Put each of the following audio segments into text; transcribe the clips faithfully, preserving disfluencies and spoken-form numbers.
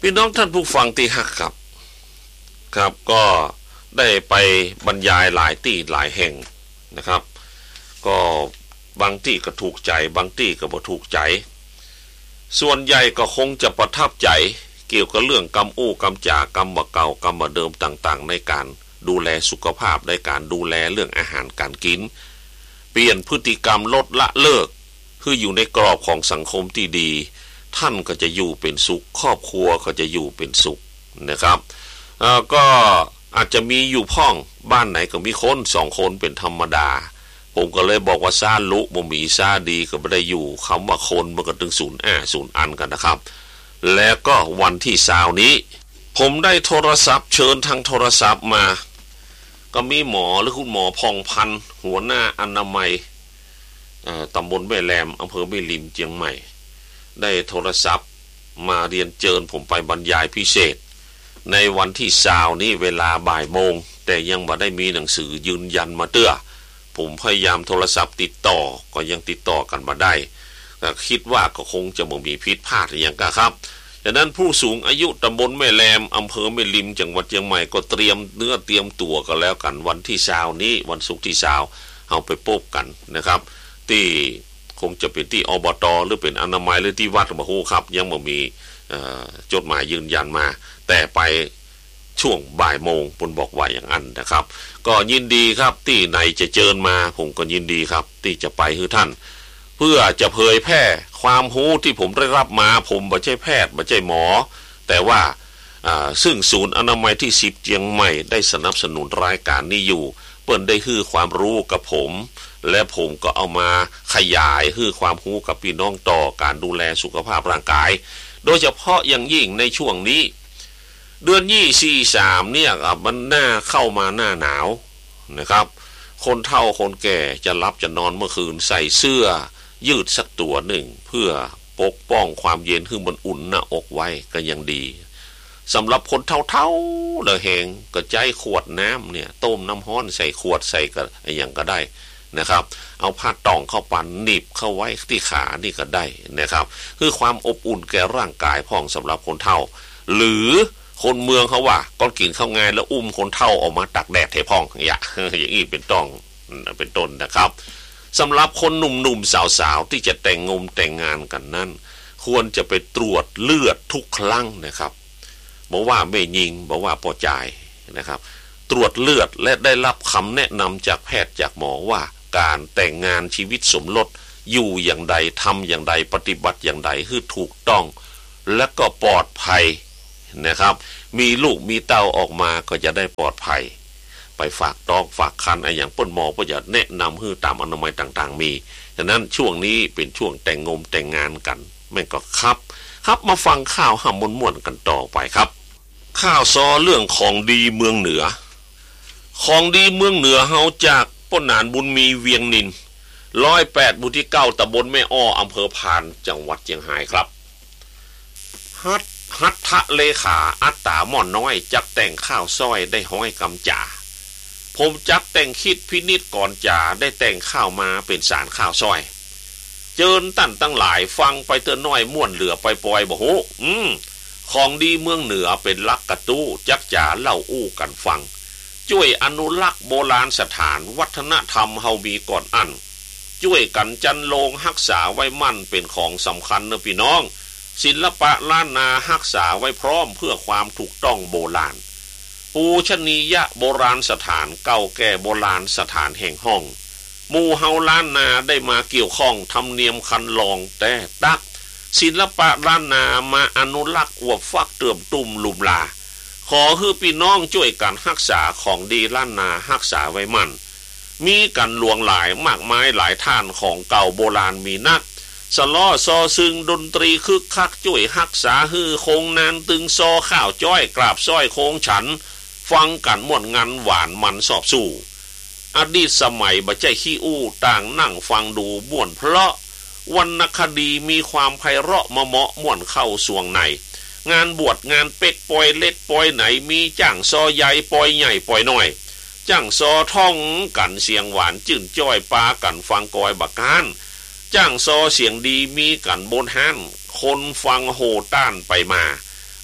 พี่น้องท่านผู้ฟังที่ฮักครับครับก็ได้ไปบรรยายหลายที่หลายแห่งนะครับก็บางที่ก็ถูกใจบางที่ก็บ่ถูกใจส่วนใหญ่ก็คงจะประทับใจเกี่ยวกับเรื่องกรรมอู้กรรมจากกรรมบ่เก่ากรรมบ่เดิมต่างๆในการดูแลสุขภาพในการดูแลเรื่องอาหารการกินเปลี่ยนพฤติกรรมลดละเลิกคืออยู่ในกรอบของสังคมที่ดีท่านก็จะอยู่เป็นสุขครอบครัวก็จะอยู่เป็นสุขนะครับก็อาจจะมีอยู่พ่องบ้านไหนก็มีคนสองคนเป็นธรรมดาผมก็เลยบอกว่าซาลุบ่มีซาดีก็ไม่ได้อยู่คำว่าคนมันก็ถึงศูนย์แอศูนย์อันกันนะครับแล้วก็วันที่สาวนี้ผมได้โทรศัพท์เชิญทางโทรศัพท์มาก็มีหมอหรือคุณหมอพองพันธ์หัวหน้าอนามัยตำบลแม่แหลมอำเภอแม่ริมเชียงใหม่ได้โทรศัพท์มาเรียนเชิญผมไปบรรยายพิเศษในวันที่สาวนี้เวลาบ่ายโมงแต่ยังไม่ได้มีหนังสือยืนยันมาเตื้อผมพยายามโทรศัพท์ติดต่อก็ยังติดต่อกันมาได้แต่คิดว่าก็คงจะบ่มีผิดพลาดอย่างก็ครับดังนั้นผู้สูงอายุตำบลแม่แหลมอำเภอแม่ริมจังหวัดเชียงใหม่ก็เตรียมเนื้อเตรียมตัวกันแล้วกันวันที่สาวนี้วันศุกร์ที่สาวเอาไปพบกันนะครับที่คงจะเป็นที่อบต.หรือเป็นอนามัยหรือที่วัดบ่ฮู้ครับยังบ่มีจดหมายยืนยันมาแต่ไปช่วงบ่ายโมงผมบอกว่าอย่างนั้นนะครับก็ยินดีครับที่ไหนจะเชิญมาผมก็ยินดีครับที่จะไปให้ท่านเพื่อจะเผยแพร่ความรู้ที่ผมได้รับมาผมไม่ใช่แพทย์ไม่ใช่หมอแต่ว่าซึ่งศูนย์อนามัยที่สิบเชียงใหม่ได้สนับสนุนรายการนี้อยู่เปิ้นได้ให้ความรู้กับผมและผมก็เอามาขยายให้ความรู้กับพี่น้องต่อการดูแลสุขภาพร่างกายโดยเฉพาะอย่างยิ่งในช่วงนี้เดือนยี่สี่สามเนี่ยครับมันหน้าเข้ามาหน้าหนาวนะครับคนเฒ่าคนแก่จะรับจะนอนเมื่อคืนใส่เสื้อยืดสักตัวหนึ่งเพื่อปกป้องความเย็นให้มันอุ่นหน้าอกไว้ก็ยังดีสำหรับคนเฒ่าๆเลยแหงก็ใจขวดน้ำเนี่ยต้มน้ำร้อนใส่ขวดใส่ก็อย่างก็ได้นะครับเอาผ้าต่องเข้าปั่นหนีบเข้าไว้ที่ขานี่ก็ได้นะครับคือความอบอุ่นแก่ร่างกายพ่องสำหรับคนเฒ่าหรือคนเมืองเขาว่าก้อนกินข้าวงานแล้วอุ้มคนเฒ่าออกมาตักแดดให้พ่องอย่างอย่างนี้เป็นต้องเป็นต้นนะครับสำหรับคนหนุ่มๆสาวๆที่จะแต่งงมแต่งงานกันนั้นควรจะไปตรวจเลือดทุกครั้งนะครับบอกว่าไม่ยิงบอกว่าพอใจนะครับตรวจเลือดและได้รับคำแนะนำจากแพทย์จากหมอว่าการแต่งงานชีวิตสมรสอยู่อย่างใดทำอย่างใดปฏิบัติอย่างใดให้ถูกต้องและก็ปลอดภัยนะครับมีลูกมีเต้าออกมาก็จะได้ปลอดภัยไปฝากตอกฝากคันอะไรอย่างป้นหมอก็จะแนะนำให้ตามอนามัยต่างๆมีฉะนั้นช่วงนี้เป็นช่วงแต่งงมแต่งงานกันแม่งก็ครับครับมาฟังข่าวห้ามม่วนๆกันต่อไปครับข่าวซอเรื่องของดีเมืองเหนือของดีเมืองเหนือเฮาจากป้นหนานบุญมีเวียงนินร้อยแปดบุที่เก้าตำบลแม่อ้ออำเภอพานจังหวัดเชียงรายครับฮัดฮัทธะเลขาอัตตาม่อนน้อยจักแต่งข้าวซ้อยได้ห้อยกำจ่าผมจักแต่งคิดพินิจก่อนจ่าได้แต่งข้าวมาเป็นสารข้าวซ้อยเจิญตั้นตั้งหลายฟังไปเตือนน้อยม่วนเหลือไปปล่อยบ่โหอืมของดีเมืองเหนือเป็นลักกระตู้จักจ่าเล่าอู้กันฟังช่วยอนุรักษ์โบราณสถานวัฒนธรรมเฮามีก่อนอันช่วยกันจันโลงรักษาไว้มั่นเป็นของสำคัญนะพี่น้องศิลปะล้านนารักษาไว้พร้อมเพื่อความถูกต้องโบราณปูชนียโบราณสถานเก่าแก่โบราณสถานแห่งห้องหมู่เฮาล้านนาได้มาเกี่ยวข้องทำเนียมคันลองแต่ตักศิลปะล้านนามาอนุรักษ์อวบฟักเติมตุ่มลุมลาขอให้พี่น้องช่วยกันรักษาของดีล้านนารักษาไว้มั่นมีกันหลวงหลายมากมายหลายท่านของเก่าโบราณมีนักสล้อซอซึงดนตรีคึกคักช่วยรักษาฮือคงนานตึงซอข้าวจ้อยกราบซ้อยโคงฉันฟังกันม่วนงันหวานมันสอบสู่อดีตสมัยบ่ใจขี้อู้ต่างนั่งฟังดูม่วนเพราะวรรณคดีมีความไพเราะมะเหมาะม่วนเข้าสวงในงานบวชงานเป็กปอยเล็ดปอยไหนมีจ้างซอใหญ่ปอยใหญ่ปอยน้อยจ้างซอท่องกันเสียงหวานจื่นจ้อยปากันฟังกอยบักการจ้างซอเสียงดีมีกันบนห้านคนฟังโหต้านไปมา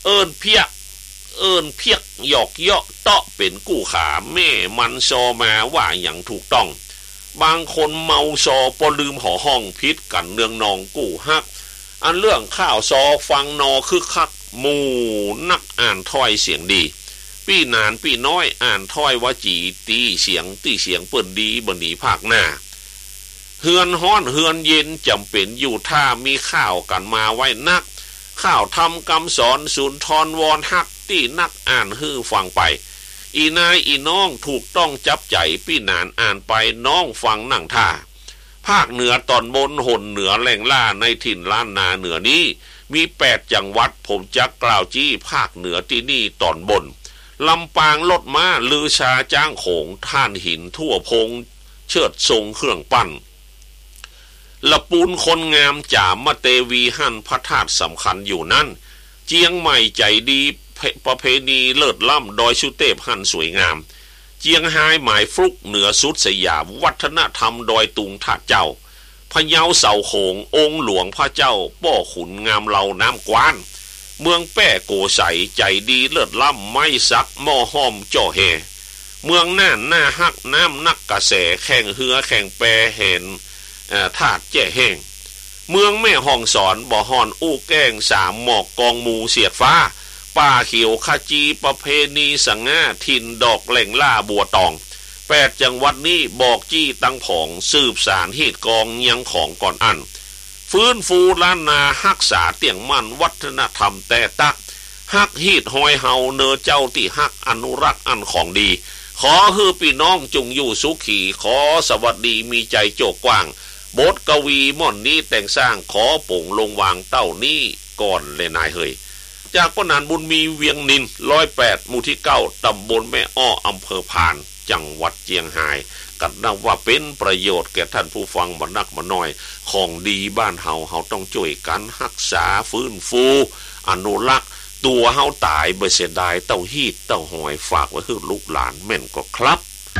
เอิ้นเพียกเอิ้นเพียกหยอกเยาะเตาะเป็นกู้ขาแม่มันซอมาว่าอย่างถูกต้องบางคนเมาซอปลืมหอห้องพิษกันเนืองนองกู้ฮักอันเรื่องข้าวซอฟังนอคือคักหมู่นักอ่านถ้อยเสียงดีพี่นานพี่น้อยอ่านถ้อยวจีตีเสียงตีเสียงเปิ้นดีบนหนีภาคหน้าเฮือนฮ้อนเฮือนเย็นจำเป็นอยู่ท่ามีข้าวกันมาไว้นักข้าวทำกำสอนสุนทรวอนฮักที่นักอ่านฮื้อฟังไปอีนายอีน้องถูกต้องจับใจพี่นานอ่านไปน้องฟังนั่งท่าภาคเหนือตอนบนหนเหนือแหล่งล่าในถิ่นล้านนาเหนือนี้มีแปดจังหวัดผมจักกล่าวจี้ภาคเหนือที่นี่ตอนบนลำปางลดม้าลือชาจ้างโขงท่านหินทั่วพงเชิดทรงเครื่องปั้นละปูนคนงามจ่ามะเตวีหั่นพระธาตุสำคัญอยู่นั่นเจียงใหม่ใจดีประเพณีเลิศล้ำดอยสุเทพหั่นสวยงามเจียงไฮ้หมายฟลุกเหนือสุดสยามวัฒนธรรมดอยตุงท่าเจ้าพะเยาเสาโขงองค์หลวงพระเจ้าป้อขุนงามเหล่าน้ำกวานเมืองแป้โกใสใจดีเลิศล้ำไม่ซักหม้อห้อมจ่อแฮเมืองน่านหน้าฮักน้ำนักกระแสแข่งเหือแข่งแปรเห็นธาตุแจ่แห้งเมืองแม่ห้องสอนบ่อหอนอู้แก้งสามหมอกกองหมูเสียดฟ้าป่าเขียวขจีประเพณีสังงาถิ่นดอกแหล่งล่าบัวตองแปดจังหวัดนี้บอกจี้ตั้งผองสืบสารเหตุกองยังของก่อนอันฟื้นฟูล้านนาฮักษาเตียงมั่นวัฒนธรรมแต่ตักฮักฮีดหอยเฮาเนอเจ้าที่ฮักอนุรักษ์อันของดีขอฮือพี่น้องจงอยู่สุขีขอสวัสดีมีใจโจกกว้างบทกวีม่อนนี้แต่งสร้างขอป่งลงวางเต้านี้ก่อนเลยนายเฮยจากปนานบุญมีเวียงนินร้อยแปดหมู่ที่เก้าตำบลแม่อ้ออำเภอพานจังหวัดเจียงไฮ้กันนับว่าเป็นประโยชน์แก่ท่านผู้ฟังบ่นักบ่น้อยของดีบ้านเฮาเฮาต้องช่วยกันรักษาฟื้นฟูอนุรักษ์ตัวเฮาตายบ่เสียดายเต้าฮีดเต้าหอยฝากไว้ให้ลูกหลานแม่นก็ครับ